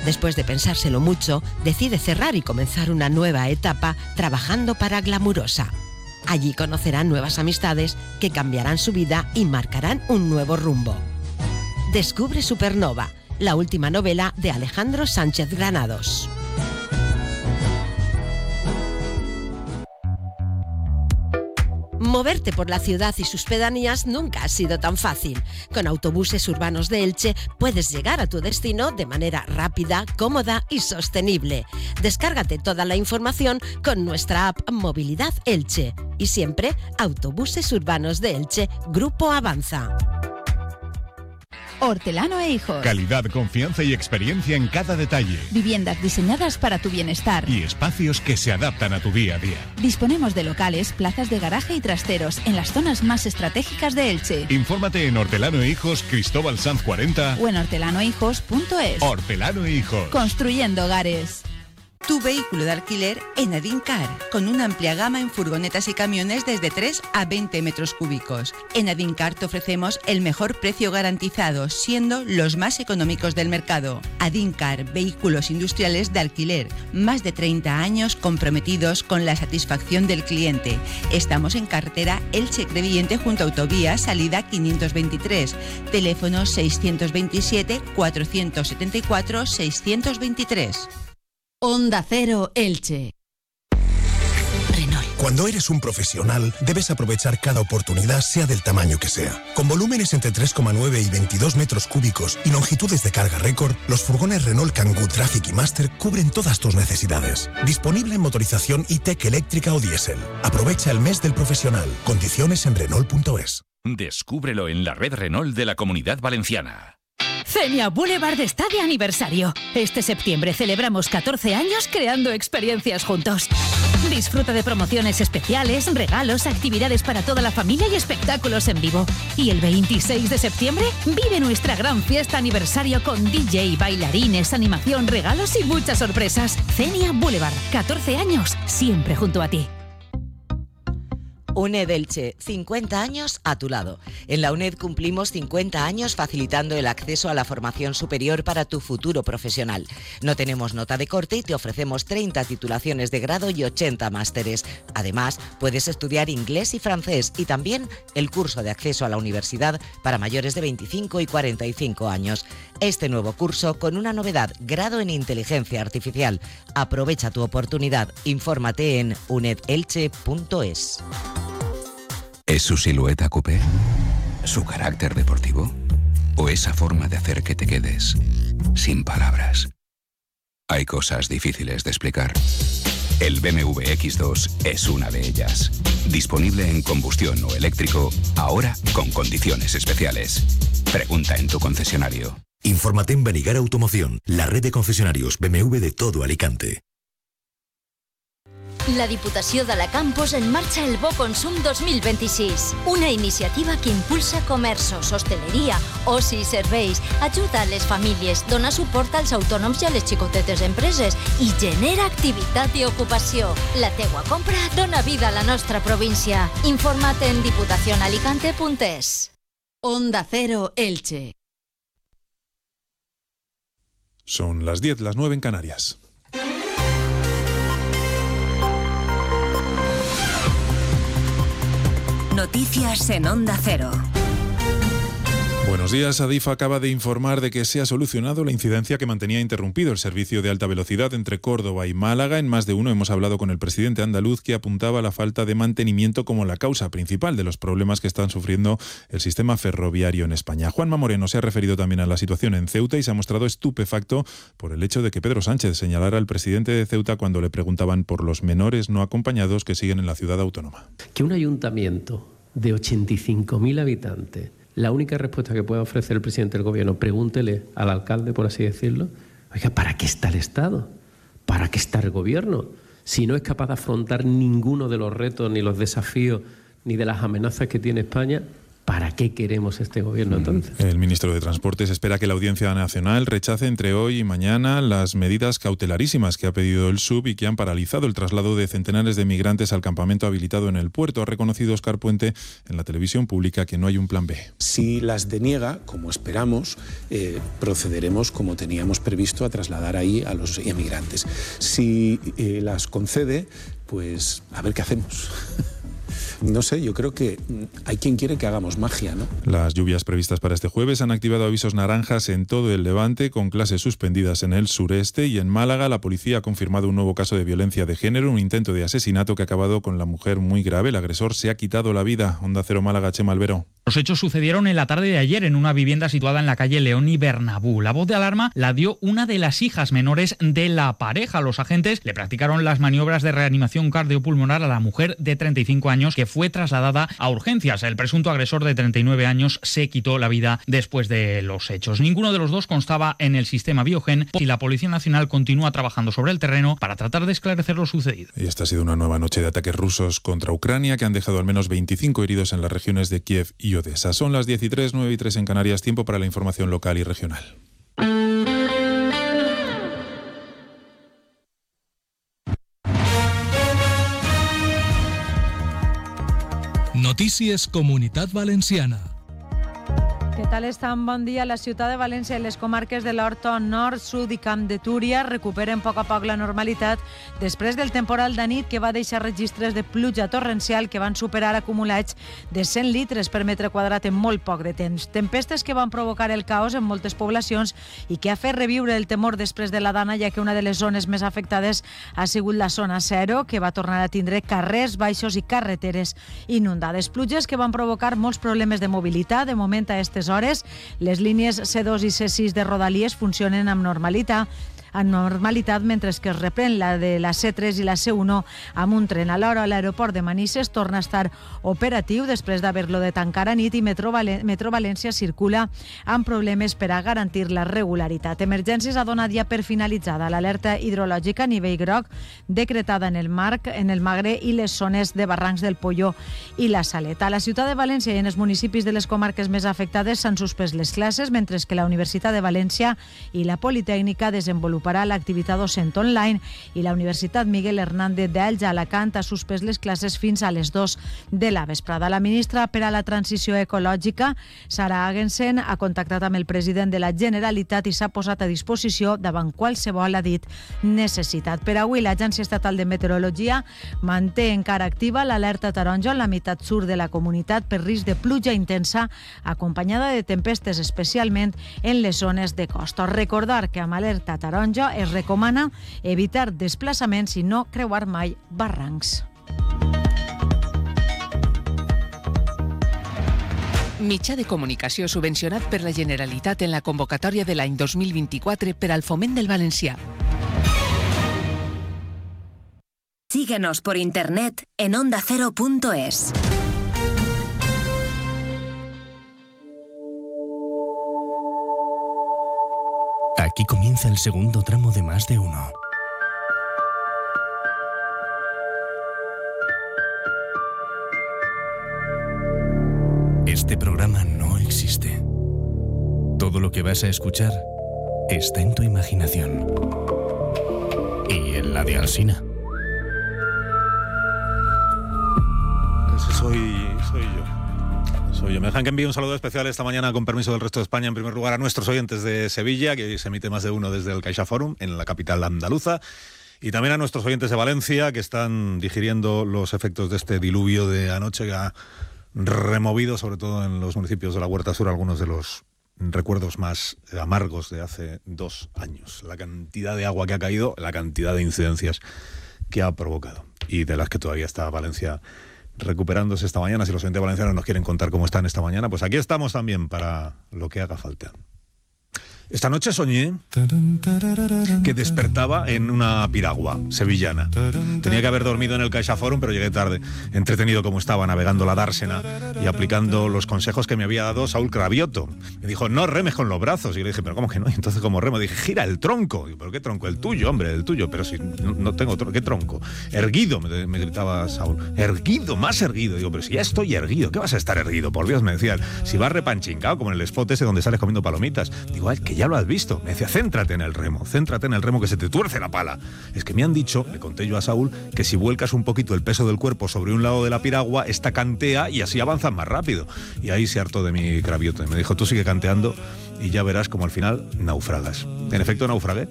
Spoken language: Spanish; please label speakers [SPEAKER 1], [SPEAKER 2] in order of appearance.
[SPEAKER 1] Después de pensárselo mucho, decide cerrar y comenzar una nueva etapa trabajando para Glamurosa. Allí conocerá nuevas amistades que cambiarán su vida y marcarán un nuevo rumbo. Descubre Supernova, la última novela de Alejandro Sánchez Granados. Moverte por la ciudad y sus pedanías nunca ha sido tan fácil. Con Autobuses Urbanos de Elche puedes llegar a tu destino de manera rápida, cómoda y sostenible. Descárgate toda la información con nuestra app Movilidad Elche. Y siempre, Autobuses Urbanos de Elche, Grupo Avanza.
[SPEAKER 2] Hortelano e Hijos.
[SPEAKER 3] Calidad, confianza y experiencia en cada detalle.
[SPEAKER 2] Viviendas diseñadas para tu bienestar.
[SPEAKER 3] Y espacios que se adaptan a tu día a día.
[SPEAKER 2] Disponemos de locales, plazas de garaje y trasteros en las zonas más estratégicas de Elche.
[SPEAKER 3] Infórmate en Hortelano e Hijos, Cristóbal Sanz 40
[SPEAKER 2] o en hortelanohijos.es.
[SPEAKER 3] Hortelano e Hijos.
[SPEAKER 2] Construyendo hogares.
[SPEAKER 4] Tu vehículo de alquiler en Adincar, con una amplia gama en furgonetas y camiones desde 3 a 20 metros cúbicos. En Adincar te ofrecemos el mejor precio garantizado, siendo los más económicos del mercado. Adincar, vehículos industriales de alquiler, más de 30 años comprometidos con la satisfacción del cliente. Estamos en carretera Elche-Crevillente junto a Autovía, salida 523, teléfono 627 474 623.
[SPEAKER 2] Onda Cero Elche.
[SPEAKER 5] Renault. Cuando eres un profesional, debes aprovechar cada oportunidad, sea del tamaño que sea. Con volúmenes entre 3,9 y 22 metros cúbicos y longitudes de carga récord, los furgones Renault Kangoo Traffic y Master cubren todas tus necesidades. Disponible en motorización e-Tech eléctrica o diésel. Aprovecha el mes del profesional. Condiciones en Renault.es.
[SPEAKER 6] Descúbrelo en la red Renault de la Comunidad Valenciana.
[SPEAKER 7] Fenia Boulevard está de aniversario. Este septiembre celebramos 14 años creando experiencias juntos. Disfruta de promociones especiales, regalos, actividades para toda la familia y espectáculos en vivo. Y el 26 de septiembre vive nuestra gran fiesta aniversario con DJ, bailarines, animación, regalos y muchas sorpresas. Fenia Boulevard, 14 años, siempre junto a ti.
[SPEAKER 8] UNED Elche, 50 años a tu lado. En la UNED cumplimos 50 años facilitando el acceso a la formación superior para tu futuro profesional. No tenemos nota de corte y te ofrecemos 30 titulaciones de grado y 80 másteres. Además, puedes estudiar inglés y francés y también el curso de acceso a la universidad para mayores de 25 y 45 años. Este nuevo curso con una novedad, grado en inteligencia artificial. Aprovecha tu oportunidad. Infórmate en unedelche.es.
[SPEAKER 9] ¿Es su silueta coupé? ¿Su carácter deportivo? ¿O esa forma de hacer que te quedes sin palabras? Hay cosas difíciles de explicar. El BMW X2 es una de ellas. Disponible en combustión o eléctrico, ahora con condiciones especiales. Pregunta en tu concesionario.
[SPEAKER 10] Infórmate en Benigar Automoción, la red de concesionarios BMW de todo Alicante.
[SPEAKER 11] La Diputació d'Alacant posa en marxa el Bo Consum 2026, una iniciativa que impulsa comerços, hosteleria, oci i serveis, ajuda a les famílies, dona suport als autònoms i a les xicotetes empreses i genera activitat i ocupació. La teua compra dona vida a la nostra província. Informa't en diputacionalicante.es.
[SPEAKER 2] Onda Cero Elche.
[SPEAKER 12] Son las 10, las 9 en Canarias.
[SPEAKER 13] Noticias en Onda Cero.
[SPEAKER 12] Buenos días. Adif acaba de informar de que se ha solucionado la incidencia que mantenía interrumpido el servicio de alta velocidad entre Córdoba y Málaga. En más de uno hemos hablado con el presidente andaluz, que apuntaba a la falta de mantenimiento como la causa principal de los problemas que están sufriendo el sistema ferroviario en España. Juanma Moreno se ha referido también a la situación en Ceuta y se ha mostrado estupefacto por el hecho de que Pedro Sánchez señalara al presidente de Ceuta cuando le preguntaban por los menores no acompañados que siguen en la ciudad autónoma.
[SPEAKER 14] Que un ayuntamiento de 85.000 habitantes, la única respuesta que pueda ofrecer el presidente del gobierno, pregúntele al alcalde, por así decirlo, oiga, ¿para qué está el Estado? ¿Para qué está el gobierno? Si no es capaz de afrontar ninguno de los retos, ni los desafíos, ni de las amenazas que tiene España, ¿Para qué queremos este gobierno entonces?
[SPEAKER 12] El ministro de Transportes espera que la Audiencia Nacional rechace entre hoy y mañana las medidas cautelarísimas que ha pedido el SUB y que han paralizado el traslado de centenares de migrantes al campamento habilitado en el puerto. Ha reconocido Óscar Puente en la televisión pública que no hay un plan B.
[SPEAKER 15] Si las deniega, como esperamos, procederemos como teníamos previsto a trasladar ahí a los emigrantes. Si las concede, pues a ver qué hacemos. No sé, yo creo que hay quien quiere que hagamos magia, ¿no?
[SPEAKER 12] Las lluvias previstas para este jueves han activado avisos naranjas en todo el Levante, con clases suspendidas en el sureste, y en Málaga la policía ha confirmado un nuevo caso de violencia de género, un intento de asesinato que ha acabado con la mujer muy grave. El agresor se ha quitado la vida. Onda Cero Málaga, Chema Albero.
[SPEAKER 16] Los hechos sucedieron en la tarde de ayer en una vivienda situada en la calle León y Bernabú. La voz de alarma la dio una de las hijas menores de la pareja. Los agentes le practicaron las maniobras de reanimación cardiopulmonar a la mujer de 35 años que fue trasladada a urgencias. El presunto agresor de 39 años se quitó la vida después de los hechos. Ninguno de los dos constaba en el sistema Biogen y la Policía Nacional continúa trabajando sobre el terreno para tratar de esclarecer lo sucedido.
[SPEAKER 12] Y esta ha sido una nueva noche de ataques rusos contra Ucrania que han dejado al menos 25 heridos en las regiones de Kiev y Odessa. Son las 10:03, 9:03 en Canarias. Tiempo para la información local y regional.
[SPEAKER 17] Notícies Comunitat Valenciana.
[SPEAKER 18] Què tal estan? Bon dia. La ciutat de València i les comarques de l'Horta Nord, Sud i Camp de Túria recuperen a poc la normalitat després del temporal d'anit que va deixar registres de pluja torrencial que van superar acumulats de 100 litres per metre quadrat en molt poc de temps. Tempestes que van provocar el caos en moltes poblacions i que ha fet reviure el temor després de la Dana, ja que una de les zones més afectades ha sigut la zona 0, que va tornar a tindre carrers baixos i carreteres inundades. Pluges que van provocar molts problemes de mobilitat. De moment, a aquestes hores, les línies C2 i C6 de Rodalies funcionen amb normalitat, mentre que es reprèn la de la C3 i la C1 amb un tren. Alhora, l'aeroport de Manises torna a estar operatiu després d'haver-lo de tancar a nit i Metro València circula amb problemes per a garantir la regularitat. Emergències ha donat ja per finalitzada l'alerta hidrològica a nivell groc decretada en el Magre i les zones de Barrancs del Polló i la Saleta. A la ciutat de València i en els municipis de les comarques més afectades s'han suspès les classes, mentre que la Universitat de València i la Politècnica desenvoluparà l'activitat docent online i la Universitat Miguel Hernández d'Elx a Alacant ha suspès les classes fins a les 2 de la vesprada. La ministra per a la Transició Ecològica, Sara Agensen, ha contactat amb el president de la Generalitat i s'ha posat a disposició davant qualsevol, ha dit, necessitat. Per avui, l'Agència Estatal de Meteorologia manté encara activa l'alerta taronja en la meitat sud de la comunitat per risc de pluja intensa acompanyada de tempestes, especialment en les zones de costa. Recordar que amb alerta taronja es recomana evitar desplaçaments i no creuar mai barrancs.
[SPEAKER 19] Mitjà de comunicació subvencionat per la Generalitat en la convocatòria de l'any 2024 per al foment del valencià.
[SPEAKER 13] Síguenos por internet en ondacero.es.
[SPEAKER 10] Aquí comienza el segundo tramo de Más de Uno. Este programa no existe. Todo lo que vas a escuchar está en tu imaginación. Y en la de Alsina.
[SPEAKER 20] Soy yo. Me dejan que envíe un saludo especial esta mañana, con permiso del resto de España, en primer lugar a nuestros oyentes de Sevilla, que hoy se emite Más de Uno desde el CaixaForum, en la capital andaluza, y también a nuestros oyentes de Valencia, que están digiriendo los efectos de este diluvio de anoche que ha removido, sobre todo en los municipios de la Huerta Sur, algunos de los recuerdos más amargos de hace 2 años. La cantidad de agua que ha caído, la cantidad de incidencias que ha provocado, y de las que todavía está Valencia recuperándose esta mañana. Si los oyentes valencianos nos quieren contar cómo están esta mañana, pues aquí estamos también para lo que haga falta. Esta noche soñé que despertaba en una piragua sevillana. Tenía que haber dormido en el CaixaForum, pero llegué tarde. Entretenido como estaba, navegando la dársena y aplicando los consejos que me había dado Saúl Cravioto. Me dijo, no remes con los brazos. Y le dije, pero ¿cómo que no? Y entonces, ¿cómo remo? Dije, gira el tronco. Y, ¿pero qué tronco? El tuyo, hombre, el tuyo. Pero si no tengo tronco, ¿qué tronco? Erguido, me gritaba Saúl. Erguido, más erguido. Digo, pero si ya estoy erguido, ¿qué vas a estar erguido? Por Dios, me decían. Si vas repanchincado, como en el spot ese donde sales comiendo palomitas. Digo, ay, que ya lo has visto. Me decía, céntrate en el remo que se te tuerce la pala. Es que me han dicho, le conté yo a Saúl, que si vuelcas un poquito el peso del cuerpo sobre un lado de la piragua, esta cantea y así avanzas más rápido. Y ahí se hartó de mi Cravioto y me dijo, tú sigue canteando y ya verás como al final naufragas. En efecto, naufragué.